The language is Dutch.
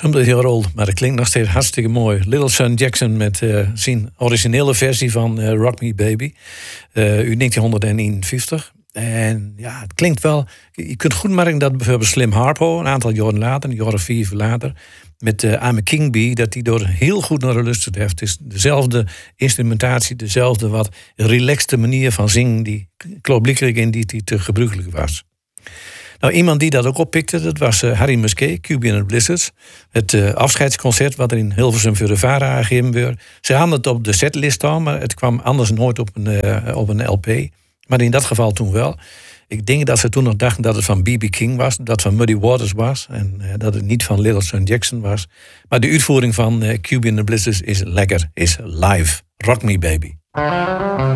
Someday You're Old, maar dat klinkt nog steeds hartstikke mooi. Little Son Jackson met zijn originele versie van Rock Me Baby uit 1951. En ja, het klinkt wel... Je kunt goed merken dat bijvoorbeeld Slim Harpo, een aantal jaren later, een jaar of 4 later, met I'm a King Bee, dat hij door heel goed naar geluisterd heeft. Het is dezelfde instrumentatie, dezelfde wat relaxte manier van zingen, die klaarblijkelijk in die te gebruikelijk was. Nou, iemand die dat ook oppikte, dat was Harry Musquet, Cuban and Blizzards. Het afscheidsconcert wat er in Hilversum voor de VARA gegeven werd. Ze hadden het op de setlist staan, maar het kwam anders nooit op een LP. Maar in dat geval toen wel. Ik denk dat ze toen nog dachten dat het van B.B. King was, dat het van Muddy Waters was en dat het niet van Little Son Jackson was. Maar de uitvoering van Cuban and Blizzards is lekker, is live. Rock Me Baby.